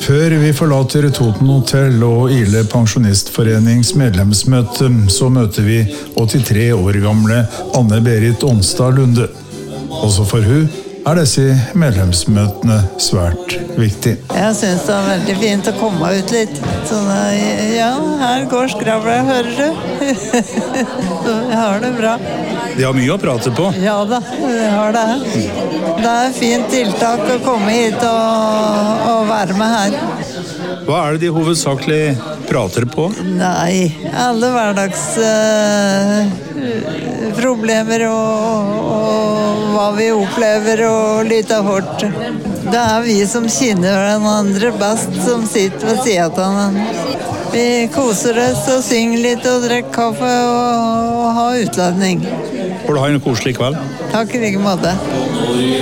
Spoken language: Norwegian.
Før vi forlater Toten Hotel og Ile Pensjonistforenings medlemsmøte, så møter vi 83 år gamle Anne-Berit Onstad Lunde. Også for hun disse medlemsmøtene svært viktig. Jeg synes det veldig fint å komme ut litt. Sånn, ja, her går skravla, hører du? Jeg har det bra. De har mye å prate på. Ja da, jeg har det. Det fint tiltak å komme hit og være med her. Hva det de hovedsakelig prater på? Nei, alle hverdags problemer og hva vi opplever og litt av hvert. Det vi som kjenner hverandre best som sitter ved siden av hverandre. Vi koser oss og synger litt og drikker kaffe og har utladning. Får du ha en koselig kveld? Takk i like måte.